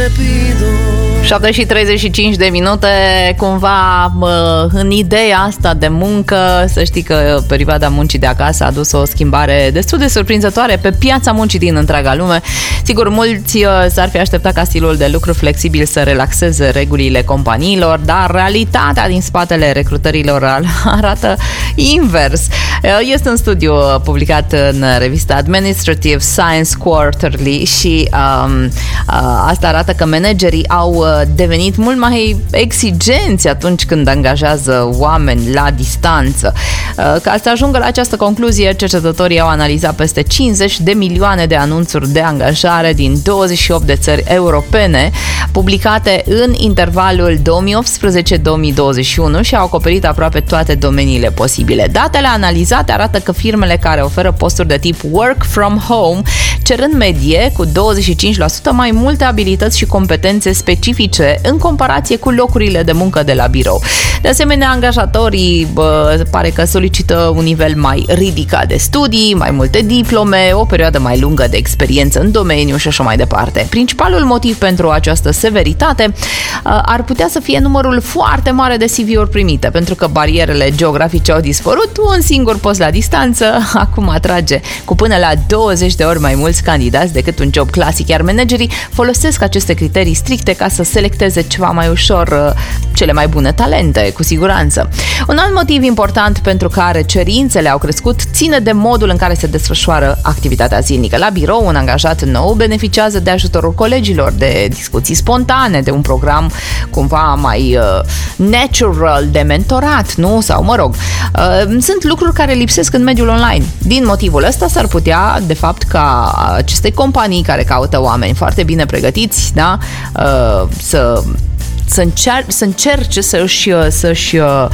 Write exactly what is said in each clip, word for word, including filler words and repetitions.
intrepido. șapte și treizeci și cinci de minute, cumva în ideea asta de muncă, să știi că perioada muncii de acasă a adus o schimbare destul de surprinzătoare pe piața muncii din întreaga lume. Sigur, mulți s-ar fi așteptat ca stilul de lucru flexibil să relaxeze regulile companiilor, dar realitatea din spatele recrutărilor arată invers. Este un studiu publicat în revista Administrative Science Quarterly și um, asta arată că managerii au devenit mult mai exigenți atunci când angajează oameni la distanță. Ca să ajungă la această concluzie, cercetătorii au analizat peste cincizeci de milioane de anunțuri de angajare din douăzeci și opt de țări europene, publicate în intervalul două mii optsprezece - două mii douăzeci și unu și au acoperit aproape toate domeniile posibile. Datele analizate arată că firmele care oferă posturi de tip work from home cer în medie cu douăzeci și cinci la sută mai multe abilități și competențe specifice în comparație cu locurile de muncă de la birou. De asemenea, angajatorii bă, pare că solicită un nivel mai ridicat de studii, mai multe diplome, o perioadă mai lungă de experiență în domeniu și așa mai departe. Principalul motiv pentru această severitate ar putea să fie numărul foarte mare de C V-uri primite, pentru că barierele geografice au dispărut, un singur post la distanță acum atrage cu până la douăzeci de ori mai mulți candidați decât un job clasic, iar managerii folosesc aceste criterii stricte ca să selecteze ceva mai ușor cele mai bune talente, cu siguranță. Un alt motiv important pentru care cerințele au crescut ține de modul în care se desfășoară activitatea zilnică. La birou, un angajat nou beneficiază de ajutorul colegilor, de discuții spontane, de un program cumva mai uh, natural de mentorat, nu? Sau, mă rog, uh, sunt lucruri care lipsesc în mediul online. Din motivul ăsta s-ar putea, de fapt, ca aceste companii care caută oameni foarte bine pregătiți, da, uh, să Să, încer- să încerce să-și, să-și uh,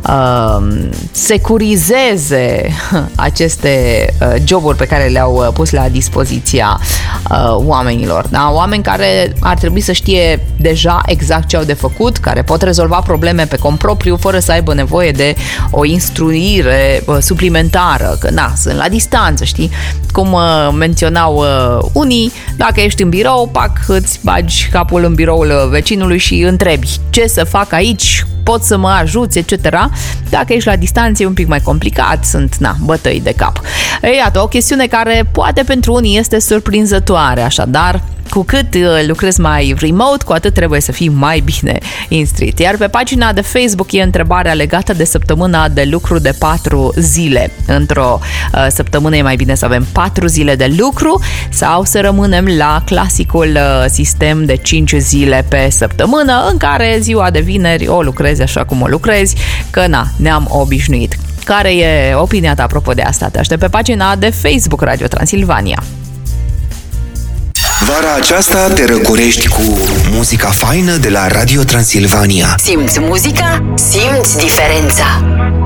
securizeze aceste uh, joburi pe care le-au pus la dispoziția uh, oamenilor. Da? Oameni care ar trebui să știe deja exact ce au de făcut, care pot rezolva probleme pe cont propriu fără să aibă nevoie de o instruire uh, suplimentară, că na, sunt la distanță, știi? Cum uh, menționau uh, unii, dacă ești în birou, pac, îți bagi capul în biroul vecinului și întrebi ce să fac aici, pot să mă ajuți, et cetera. Dacă ești la distanță e un pic mai complicat, sunt, na, bătăi de cap. Ei, iată, o chestiune care poate pentru unii este surprinzătoare, așadar, cu cât lucrezi mai remote, cu atât trebuie să fii mai bine instruit. Iar pe pagina de Facebook e întrebarea legată de săptămâna de lucru de patru zile. Într-o uh, săptămână e mai bine să avem patru zile de lucru sau să rămânem la clasicul uh, sistem de cinci zile pe săptămână, în care ziua de vineri o lucrezi așa cum o lucrezi, că na, ne-am obișnuit. Care e opinia ta apropo de asta? Te aștept pe pagina de Facebook Radio Transilvania. Vara aceasta te răcorești cu muzica faină de la Radio Transilvania. Simți muzica? Simți diferența!